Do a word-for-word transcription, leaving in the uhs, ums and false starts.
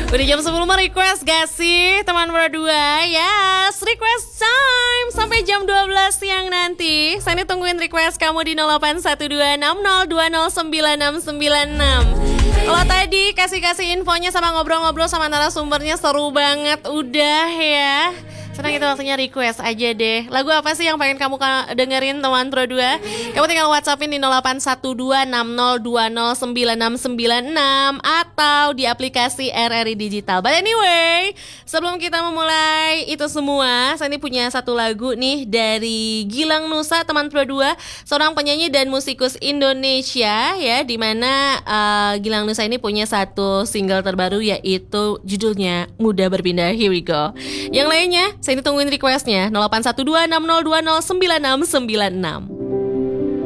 Udah jam sepuluh mau request gak sih teman berdua? Yes, request time sampai jam dua belas siang nanti. Saya tungguin request kamu di nol delapan satu dua enam nol dua nol sembilan enam sembilan enam. Kalau tadi kasih-kasih infonya sama ngobrol-ngobrol sama narasumbernya seru banget. Udah ya. Sekarang kita waktunya request aja deh. Lagu apa sih yang pengen kamu dengerin teman Pro dua? Kamu tinggal WhatsAppin di nol delapan satu dua enam nol dua nol sembilan enam sembilan enam atau di aplikasi R R I Digital. But anyway, sebelum kita memulai itu semua, saya ini punya satu lagu nih dari Gilang Nusa teman Pro dua, seorang penyanyi dan musikus Indonesia ya, dimana uh, Gilang Nusa ini punya satu single terbaru yaitu judulnya Mudah Berpindah. Here we go. Yang lainnya saya ini tungguin requestnya nol delapan satu dua enam nol dua nol sembilan enam sembilan enam.